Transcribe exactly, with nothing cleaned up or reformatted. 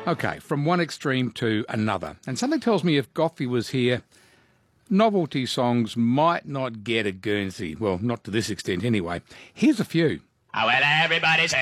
Okay, from one extreme to another. And something tells me if Goffy was here, novelty songs might not get a Guernsey. Well, not to this extent anyway. Here's a few. Oh, well, everybody's